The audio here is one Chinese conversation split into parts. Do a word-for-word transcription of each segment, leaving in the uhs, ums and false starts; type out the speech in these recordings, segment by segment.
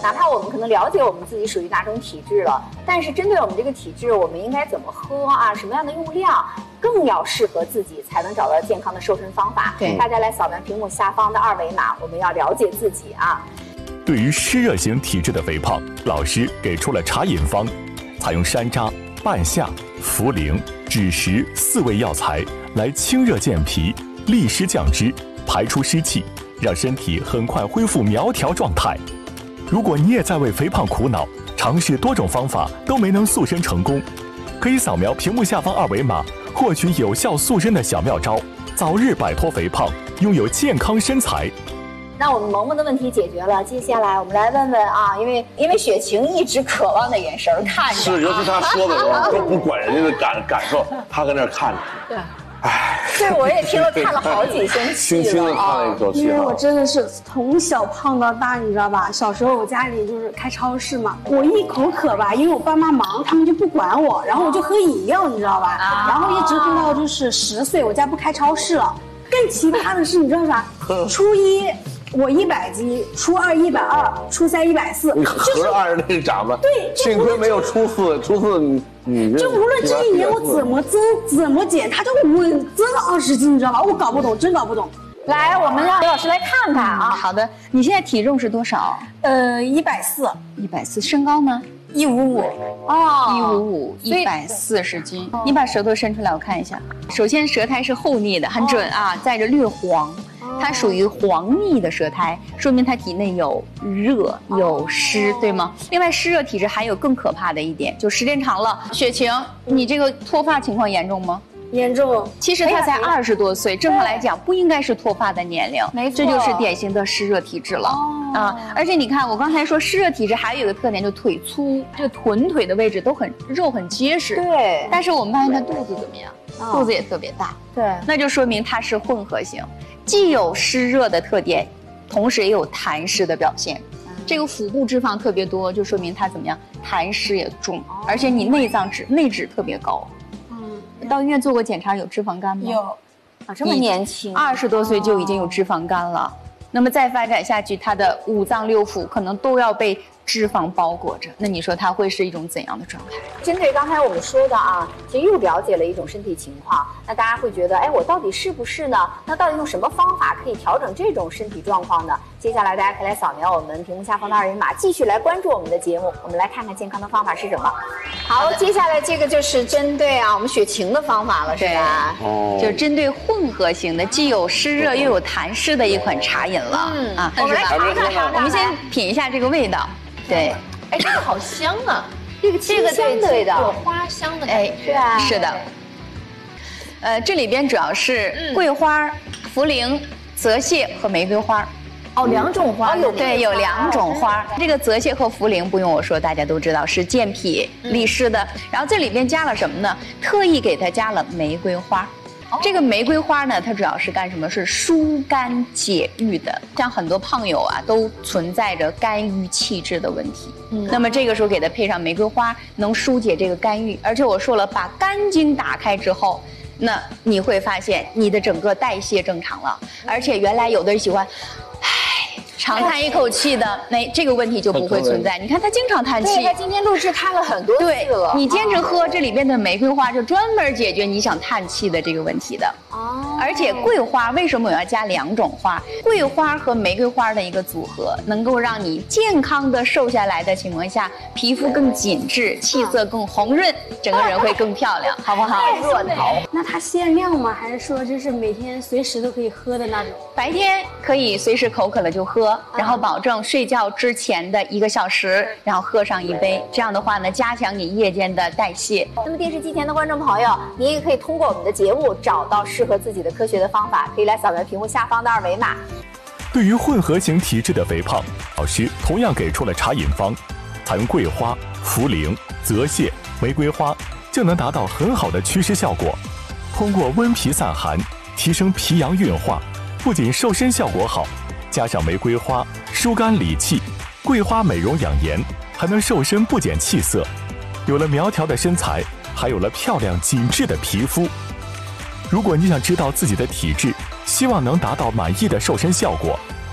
哪怕我们可能了解我们自己属于哪种体质了，但是针对我们这个体质，我们应该怎么喝啊？什么样的用量，更要适合自己，才能找到健康的瘦身方法。 对， 大家来扫描屏幕下方的二维码，我们要了解自己啊。 对于湿热型体质的肥胖，老师给出了茶饮方，采用山楂、半夏、茯苓、枳实四味药材来清热健脾、利湿降脂、排出湿气，让身体很快恢复苗条状态。如果你也在为肥胖苦恼，尝试多种方法都没能塑身成功，可以扫描屏幕下方二维码，获取有效塑身的小妙招，早日摆脱肥胖，拥有健康身材。 那我们萌萌的问题解决了，接下来我们来问问啊，因为因为雪晴一直渴望的眼神看着， 是，尤其他说的时候都不管人家的感感受，他搁那看着。 对，哎，这我也听了叹了好几声气了， 轻轻的叹了一口气。 因为我真的是从小胖到大，你知道吧？小时候我家里就是开超市嘛，我一口渴吧，因为我爸妈忙，他们就不管我，然后我就喝饮料，你知道吧？啊、然后一直喝到就是十岁，我家不开超市了。更奇葩的是，你知道啥？初一。我一百斤，初二一百二，初三一百四， 你合着按着那个长吧。 对， 幸亏没有初四，初四你你就无论这一年我怎么增怎么减，它就稳增了二十斤，你知道吧？我搞不懂，真搞不懂。 来，我们让刘老师来看看啊。 嗯、好的，你现在体重是多少？ 呃，一百四， 一百四。身高呢？ 一五五。 哦，一五五，一百四十斤。哦、你把舌头伸出来，我看一下。首先，舌苔是厚腻的，很准啊，带着略黄。它属于黄腻的舌苔，说明它体内有热有湿，对吗？另外，湿热体质还有更可怕的一点，就时间长了，雪晴，你这个脱发情况严重吗？ 严重。 其实他才二十多岁，正常来讲不应该是脱发的年龄， 没错， 这就是典型的湿热体质了、哦、啊！而且你看，我刚才说湿热体质还有一个特点，就腿粗，这臀腿的位置都很肉很结实。 对。 但是我们发现他肚子怎么样？哦、肚子也特别大。 对。 那就说明它是混合型。既有湿热的特点，同时也有痰湿的表现。嗯、这个腹部脂肪特别多，就说明它怎么样，痰湿也重，哦、而且你内脏脂、内脂特别高。嗯，到医院做过检查，有脂肪肝吗？ 有， 啊，这么年轻， 二十多岁就已经有脂肪肝了。哦、那么再发展下去，它的五脏六腑可能都要被脂肪包裹着。那你说它会是一种怎样的状态？ 针对刚才我们说的啊，其实又了解了一种身体情况，那大家会觉得，哎，我到底是不是呢？那到底用什么方法可以调整这种身体状况呢？接下来大家可以来扫描我们屏幕下方的二维码，继续来关注我们的节目。我们来看看健康的方法是什么。好，接下来这个就是针对啊我们雪晴的方法了，是吧？ 哦，就针对混合型的，既有湿热又有痰湿的一款茶饮了。嗯啊， 我们来尝尝尝， 我们先品一下这个味道。对， 哎，这个好香啊！ 这个这个香的味道， 有花香的感觉。 是啊， 是的。呃，这里边主要是桂花、茯苓、泽泻和玫瑰花。 哦，两种花有对，有两种花。这个泽泻和茯苓不用我说，大家都知道是健脾利湿的。然后这里边加了什么呢？特意给它加了玫瑰花。这个玫瑰花呢，它主要是干什么？是疏肝解郁的。像很多胖友啊，都存在着肝郁气滞的问题。嗯，那么这个时候给它配上玫瑰花，能疏解这个肝郁。而且我说了，把肝经打开之后，那你会发现你的整个代谢正常了。而且原来有的人喜欢，唉，长叹一口气的，那这个问题就不会存在。你看他经常叹气， 对，他今天录制看了很多次了。 你坚持喝这里边的玫瑰花，就专门解决你想叹气的这个问题的。哦，而且桂花为什么我要加两种花？桂花和玫瑰花的一个组合，能够让你健康的瘦下来的情况下，皮肤更紧致，气色更红润，整个人会更漂亮，好不好？ 热桃。 那它限量吗？还是说就是每天随时都可以喝的那种？ 白天可以随时口渴了就喝。然后保证睡觉之前的一个小时，然后喝上一杯，这样的话呢，加强你夜间的代谢。 那么电视机前的观众朋友，您也可以通过我们的节目找到适合自己的科学的方法，可以来扫描屏幕下方的二维码。 对于混合型体质的肥胖，老师同样给出了茶饮方，采用桂花、茯苓、泽泻、玫瑰花，就能达到很好的祛湿效果。通过温脾散寒，提升脾阳运化，不仅瘦身效果好，加上玫瑰花疏肝理气，桂花美容养颜，还能瘦身不减气色。有了苗条的身材，还有了漂亮紧致的皮肤。如果你想知道自己的体质，希望能达到满意的瘦身效果，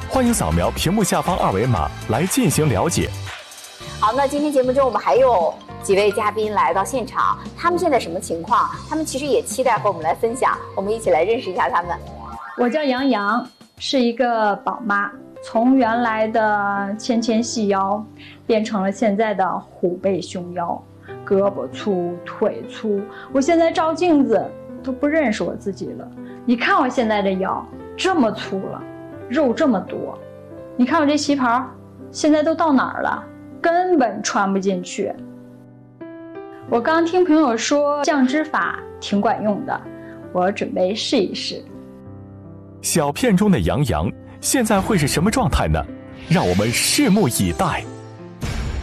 欢迎扫描屏幕下方二维码来进行了解。 好，那今天节目中我们还有几位嘉宾来到现场，他们现在什么情况？他们其实也期待和我们来分享，我们一起来认识一下他们。 我叫杨洋，是一个宝妈，从原来的纤纤细腰，变成了现在的虎背熊腰，胳膊粗腿粗。我现在照镜子都不认识我自己了。你看我现在这腰这么粗了，肉这么多，你看我这旗袍现在都到哪儿了？根本穿不进去。我刚听朋友说降脂法挺管用的，我准备试一试。 小片中的杨洋现在会是什么状态呢？让我们拭目以待。